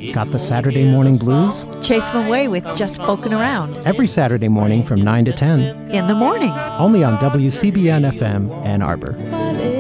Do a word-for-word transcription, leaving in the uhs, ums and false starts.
Got the Saturday morning blues? Chase them away with Just Spoken Around. Every Saturday morning from nine to ten. In the morning. Only on W C B N F M Ann Arbor.